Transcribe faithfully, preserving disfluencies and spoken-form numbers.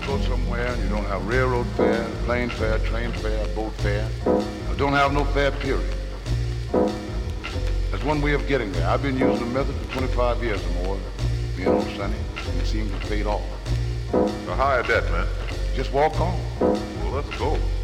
go somewhere and you don't have railroad fare, plane fare, train fare, boat fare, or don't have no fare, period. There's one way of getting there. I've been using the method for twenty-five years or more, being old Sonny, and it seems to fade off. So how is that, man? Just walk on. Well, let's go.